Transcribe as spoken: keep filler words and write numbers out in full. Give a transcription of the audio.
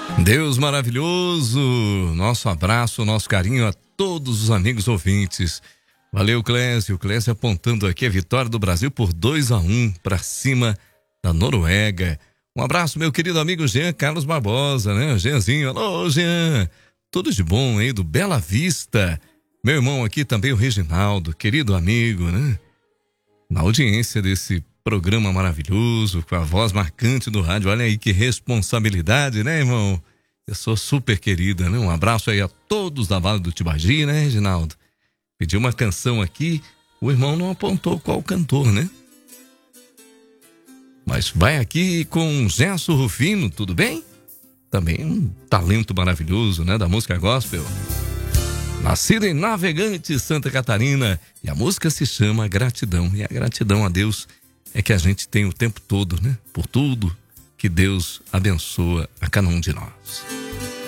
Deus maravilhoso, nosso abraço, nosso carinho a todos os amigos ouvintes. Valeu, Clésio. Clésio apontando aqui a vitória do Brasil por dois a um para cima da Noruega. Um abraço, meu querido amigo Jean Carlos Barbosa, né? Jeanzinho, alô, Jean. Tudo de bom aí do Bela Vista. Meu irmão aqui também, o Reginaldo, querido amigo, né? Na audiência desse programa maravilhoso, com a voz marcante do rádio. Olha aí que responsabilidade, né, irmão? Eu sou super querida, né? Um abraço aí a todos da Vale do Tibagi, né, Reginaldo? Pediu uma canção aqui, o irmão não apontou qual cantor, né? Mas vai aqui com Gerson Rufino, tudo bem? Também um talento maravilhoso, né, da música gospel. Nascido em Navegantes, Santa Catarina, e a música se chama Gratidão. E a gratidão a Deus é que a gente tem o tempo todo, né? Por tudo que Deus abençoa a cada um de nós.